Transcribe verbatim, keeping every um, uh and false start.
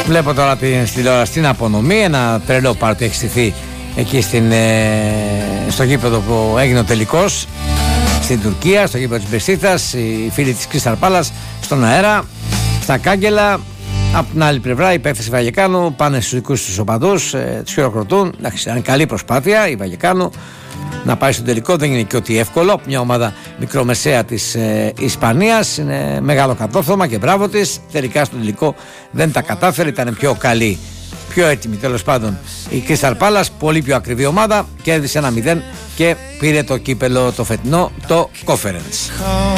Βλέπω τώρα την τηλεόραση την απονομή. Ένα τρελό πάρτι έχει στηθεί εκεί στην, ε, στο γήπεδο που έγινε ο τελικός στην Τουρκία, στο γήπεδο της Μπεσίκτας. Οι φίλοι της Crystal Palace στον αέρα, στα κάγκελα. Από την άλλη πλευρά, οι παίκτες του Βαγεκάνου πάνε στους δικούς τους οπαδούς, ε, τους χειροκροτούν. Εντάξει, είναι καλή προσπάθεια η Βαγεκάνου να πάει στο τελικό. Δεν είναι και ότι εύκολο. Μια ομάδα μικρομεσαία της ε, Ισπανίας. Είναι μεγάλο κατόρθωμα και μπράβο της. Τελικά στο τελικό δεν τα κατάφερε. Ήταν πιο καλή, πιο έτοιμη τέλος πάντων η Crystal Palace. Πολύ πιο ακριβή ομάδα. Κέρδισε ένα μηδέν και πήρε το κύπελο το φετινό, το Conference.